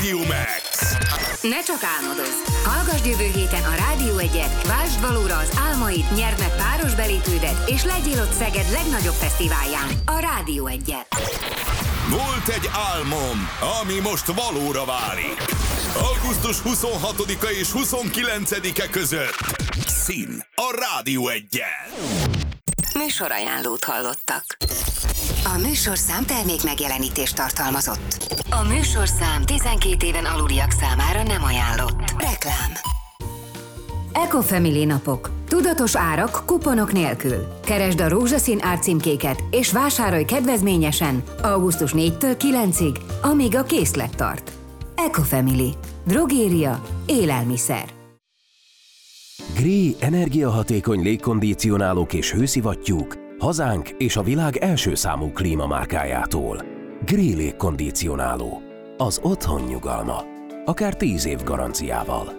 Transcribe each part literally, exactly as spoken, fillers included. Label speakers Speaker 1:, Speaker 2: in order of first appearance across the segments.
Speaker 1: Rádió Max.
Speaker 2: Ne csak álmodozz! Hallgasd jövő héten a Rádió egyet, vásd valóra az álmaid, nyerd meg páros belépődet, és legyél ott Szeged legnagyobb fesztiválján, a Rádió egyet.
Speaker 1: Volt egy álmom, ami most valóra válik. augusztus huszonhatodika és huszonkilencedike között. Szín a Rádió egyen.
Speaker 2: Műsorajánlót hallottak. A műsorszám termék megjelenítést tartalmazott. A műsorszám tizenkét éven aluliak számára nem ajánlott. Reklám. Ecofamily napok. Tudatos árak kuponok nélkül. Keresd a rózsaszín árcímkéket és vásárolj kedvezményesen augusztus négyedikétől kilencedikéig, amíg a készlet tart. Ecofamily. Drogéria. Élelmiszer.
Speaker 3: Gree energiahatékony légkondicionálók és hőszivattyúk hazánk és a világ első számú klímamárkájától. Gree légkondicionáló. Az otthon nyugalma. Akár tíz év garanciával.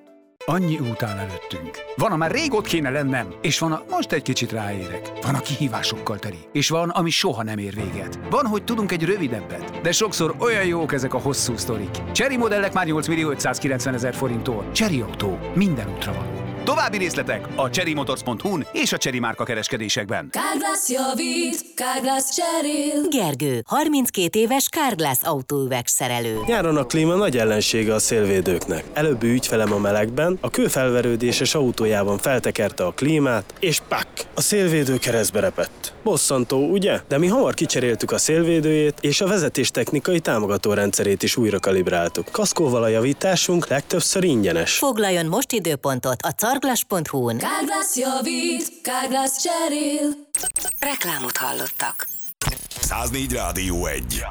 Speaker 4: Annyi út áll előttünk. Van, amár rég ott kéne lennem, és van, a most egy kicsit ráérek. Van, a kihívásokkal teli, és van, ami soha nem ér véget. Van, hogy tudunk egy rövidebbet, de sokszor olyan jók ezek a hosszú sztorik. Chery modellek már nyolc millió ötszázkilencven ezer forinttól. Chery Autó. Minden útra való. További részletek a chery motors pont hu-n és a Chery márka kereskedésekben.
Speaker 5: Carglass javít, Carglass cserél.
Speaker 6: Gergő, harminckét éves Carglass autóüvegszerelő.
Speaker 7: Nyáron a klíma nagy ellensége a szélvédőknek. Előbbi ügyfelem a melegben, a kőfelverődéses autójában feltekerte a klímát, és pak! A szélvédő keresztbe repett. Bosszantó, ugye? De mi hamar kicseréltük a szélvédőjét, és a vezetéstechnikai támogató rendszerét is újra kalibráltuk. Kaszkóval a javításunk legtöbbször ingyenes.
Speaker 6: Foglaljon most időpontot a carglass pont hu-n.
Speaker 5: Carglass javít, Carglass cserél.
Speaker 2: Reklámot hallottak.
Speaker 1: száznégy Rádió egy.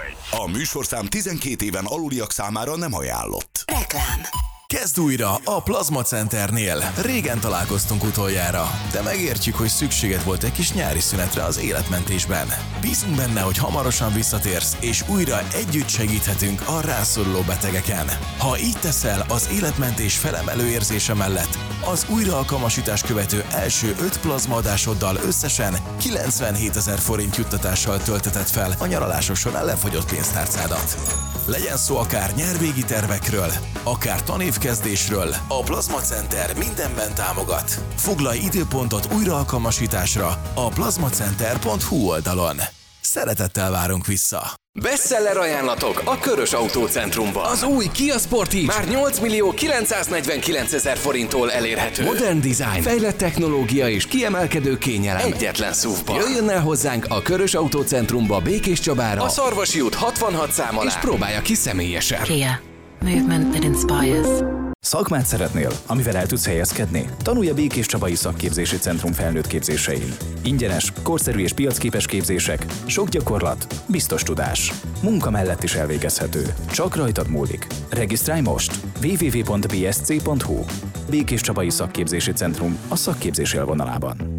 Speaker 1: A műsorszám tizenkét éven aluliak számára nem ajánlott.
Speaker 2: Reklám.
Speaker 8: Kezd újra a Plazma Centernél. Régen találkoztunk utoljára, de megértjük, hogy szükséged volt egy kis nyári szünetre az életmentésben. Bízunk benne, hogy hamarosan visszatérsz, és újra együtt segíthetünk a rászoruló betegeken. Ha így teszel, az életmentés felemelő érzése mellett az újraalkalmasítás követő első öt plazmaadásoddal összesen kilencvenhét ezer forint juttatással tölteted fel a nyaralások során lefogyott pénztárcádat. Legyen szó akár nyárvégi tervekről, akár tanévkezdésről, a Plazma Center mindenben támogat. Foglalj időpontot újraalkalmasításra a plazmacenter pont hu oldalon. Szeretettel várunk vissza!
Speaker 9: Bestseller ajánlatok a Körös Autócentrumban. Az új Kia Sportage már nyolc millió kilencszáznegyvenkilenc ezer forinttól elérhető. Modern design, fejlett technológia és kiemelkedő kényelem egyetlen szúvban. Jöjjön el hozzánk a Körös Autócentrumba Békés Csabára, a Szarvasi út hatvanhat szám alá, és próbálja ki személyesen.
Speaker 6: Kia. Movement that inspires.
Speaker 10: Szakmát szeretnél, amivel el tudsz helyezkedni? Tanulj a Békés Csabai Szakképzési Centrum felnőtt képzésein. Ingyenes, korszerű és piacképes képzések, sok gyakorlat, biztos tudás. Munka mellett is elvégezhető. Csak rajtad múlik. Regisztrálj most! double-u double-u double-u pont b s c pont hu. Békés Csabai Szakképzési Centrum a szakképzés élvonalában.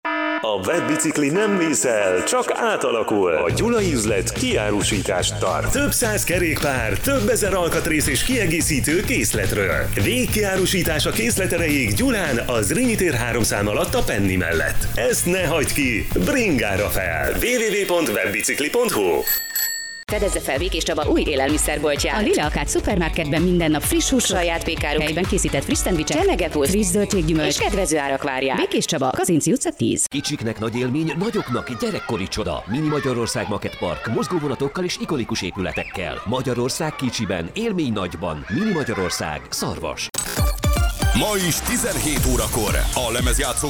Speaker 11: A webbicikli nem vészel, csak átalakul. A Gyulai üzlet kiárusítást tart. Több száz kerékpár, több ezer alkatrész és kiegészítő készletről. Végkiárusítás a készlet erejéig Gyulán, az Zrínyi tér három szám alatt a Penny mellett. Ezt ne hagyd ki, bringára fel! double-u double-u double-u pont webbicikli pont hu.
Speaker 12: Fedezze fel Békés Csaba új élelmiszerboltját. A Lila Akát szupermarketben minden nap friss húsok, saját pékárok, helyben készített friss szendvicsek, csemegepult, friss zöldséggyümölcs és kedvező árak várják. Békés Csaba, Kazinci utca tíz.
Speaker 13: Kicsiknek nagy élmény, nagyoknak gyerekkori csoda. Mini Magyarország Market Park, mozgóvonatokkal és ikonikus épületekkel. Magyarország kicsiben, élmény nagyban. Mini Magyarország, Szarvas.
Speaker 1: Ma is tizenhét órakor a lemezjátszó